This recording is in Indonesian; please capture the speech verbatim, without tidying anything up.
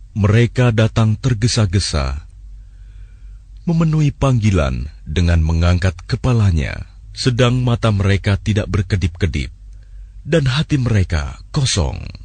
Mereka datang tergesa-gesa, memenuhi panggilan dengan mengangkat kepalanya, sedang mata mereka tidak berkedip-kedip dan hati mereka kosong.